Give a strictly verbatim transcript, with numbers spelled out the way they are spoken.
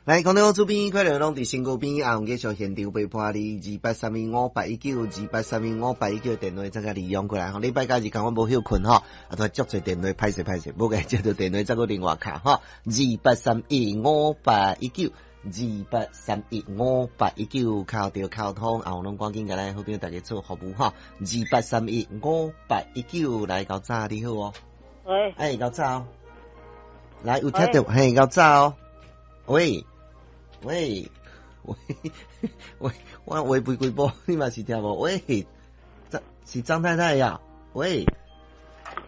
来，广东主编，快乐拢伫身高边，啊，继续现场被判你二八三五八一九，二八三五八一九电话再甲利用过来吼。礼拜假日讲我无休困吼，啊，都足侪电话歹势歹势，无个接到电话再个电话卡吼，二八三一五八一九，二八三一五八一九，靠着靠通，啊，我拢赶紧甲咱好朋友大家做服务吼，二八三一五八一九，来搞早你好哦， 喂， 哎，搞早，来有听到，嘿，搞早哦，喂。喂喂喂，我喂背几波，你嘛是听无？喂，张是张太太呀？喂。